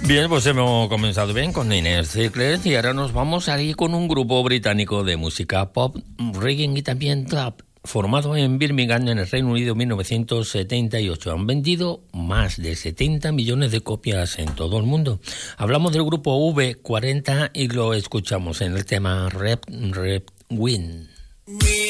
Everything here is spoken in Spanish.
Bien, pues hemos comenzado bien con Inner Circles y ahora nos vamos a ir con un grupo británico de música pop, reggae y también trap, formado en Birmingham, en el Reino Unido, en 1978. Han vendido más de 70 millones de copias en todo el mundo. Hablamos del grupo V40 y lo escuchamos en el tema Rep Win.